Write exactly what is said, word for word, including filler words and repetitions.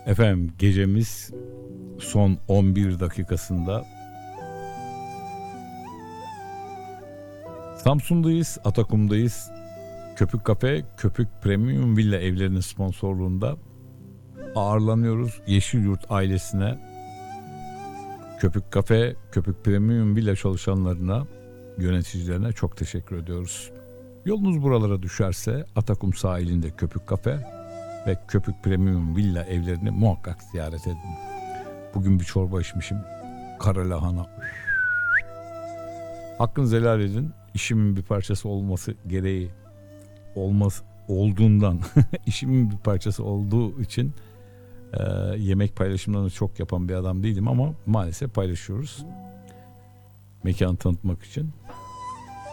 Efendim gecemiz son on bir dakikasında. Samsun'dayız, Atakum'dayız. Köpük Kafe, Köpük Premium Villa evlerinin sponsorluğunda ağırlanıyoruz. Yeşilyurt ailesine, Köpük Kafe, Köpük Premium Villa çalışanlarına, yöneticilerine çok teşekkür ediyoruz. Yolunuz buralara düşerse Atakum sahilinde Köpük Kafe ve Köpük Premium Villa evlerini muhakkak ziyaret edin. Bugün bir çorba içmişim. Kara lahana. Hakkınızı helal edin. İşimin bir parçası olması gereği olmaz olduğundan işimin bir parçası olduğu için e, yemek paylaşımlarını çok yapan bir adam değilim ama maalesef paylaşıyoruz. Mekanı tanıtmak için.